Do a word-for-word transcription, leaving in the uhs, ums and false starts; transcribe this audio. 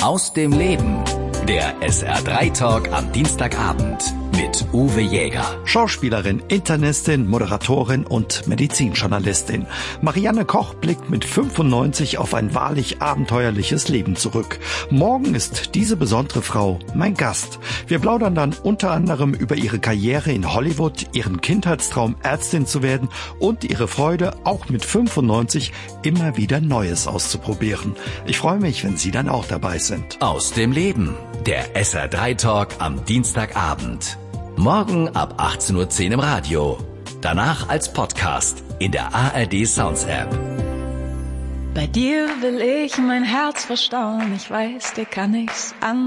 Aus dem Leben. Der S R drei Talk am Dienstagabend mit Uwe Jäger. Schauspielerin, Internistin, Moderatorin und Medizinjournalistin. Marianne Koch blickt mit fünfundneunzig auf ein wahrlich abenteuerliches Leben zurück. Morgen ist diese besondere Frau mein Gast. Wir plaudern dann unter anderem über ihre Karriere in Hollywood, ihren Kindheitstraum, Ärztin zu werden und ihre Freude, auch mit fünfundneunzig immer wieder Neues auszuprobieren. Ich freue mich, wenn Sie dann auch dabei sind. Aus dem Leben. Der S R drei Talk am Dienstagabend. Morgen ab achtzehn Uhr zehn im Radio. Danach als Podcast in der A R D Sounds App. Bei dir will ich mein Herz verstauen. Ich weiß, dir kann ich's an.